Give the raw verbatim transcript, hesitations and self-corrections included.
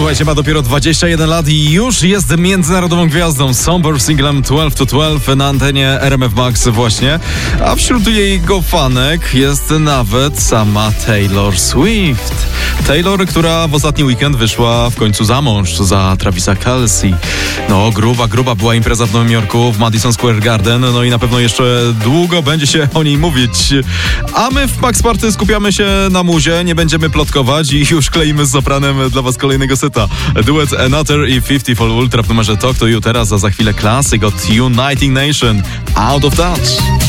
Słuchajcie, ma dopiero dwadzieścia jeden lat i już jest międzynarodową gwiazdą. Somber singlem dwanaście to dwanaście na antenie R M F Max właśnie. A wśród jego fanek jest nawet sama Taylor Swift. Taylor, która w ostatni weekend wyszła w końcu za mąż za Travisa Kelce. No, gruba, gruba była impreza w Nowym Jorku w Madison Square Garden. No i na pewno jeszcze długo będzie się o niej mówić. A my w Max Party skupiamy się na muzie, nie będziemy plotkować i już kleimy z Sopranem dla was kolejnego seta. Duet Another i fifty for Ultra w numerze Talk to You teraz, a za chwilę klasyk od Uniting Nation, Out of Touch.